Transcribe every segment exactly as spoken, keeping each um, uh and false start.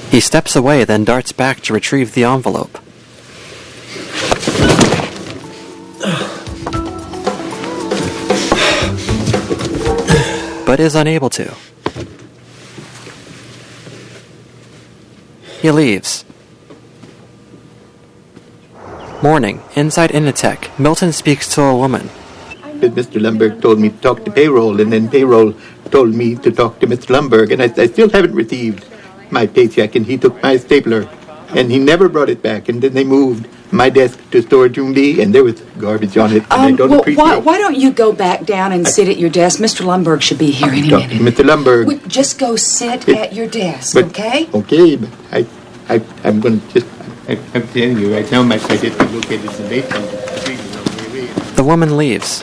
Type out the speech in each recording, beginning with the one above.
He steps away, then darts back to retrieve the envelope. But is unable to. He leaves. Morning, inside Initech, Milton speaks to a woman. Mister Lumberg told me to talk to payroll, and then payroll told me to talk to Mister Lumberg, and I, I still haven't received my paycheck, and he took my stapler, and he never brought it back, and then they moved my desk to storage room B, and there was garbage on it, and um, I don't well, appreciate why, it. why don't you go back down and I, sit at your desk? Mister Lumberg should be here any minute. Mister Lumberg. We, just go sit it, at your desk, but, okay? Okay, but I, I, I'm going to just... I, I'm telling you right now, my desk is located in the basement. The woman leaves.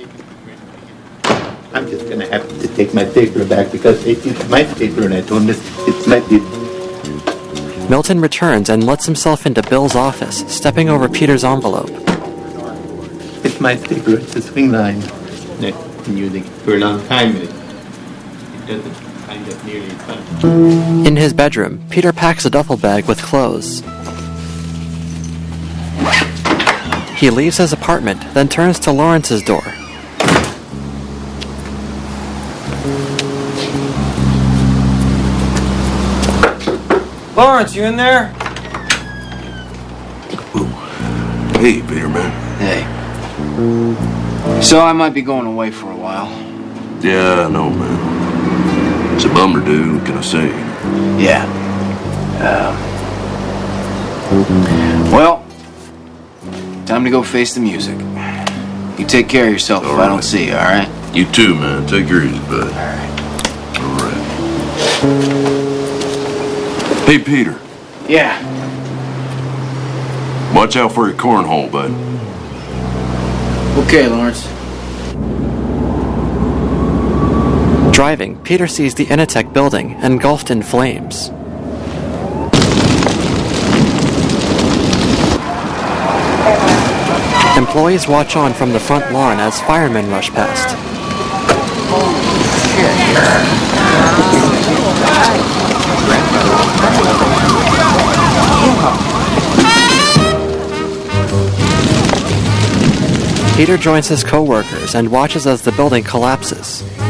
I'm just going to have to take my stapler back because it's my stapler, and I told him it's my stapler. Milton returns and lets himself into Bill's office, stepping over Peter's envelope. It's my stapler. It's a swing line. I've been using it for a long time. It, it doesn't kind of nearly as fun. In his bedroom, Peter packs a duffel bag with clothes. He leaves his apartment, then turns to Lawrence's door. Lawrence, you in there? Ooh. Hey, Peter, man. Hey. So I might be going away for a while. Yeah, I know, man. It's a bummer, dude. What can I say? Yeah. Uh, well, time to go face the music. You take care of yourself all if right. I don't see you, all right? You too, man. Take her easy, bud. All right. All right. Hey, Peter. Yeah. Watch out for your cornhole, bud. Okay, Lawrence. Driving, Peter sees the Initech building engulfed in flames. Employees watch on from the front lawn as firemen rush past. Peter joins his co-workers and watches as the building collapses.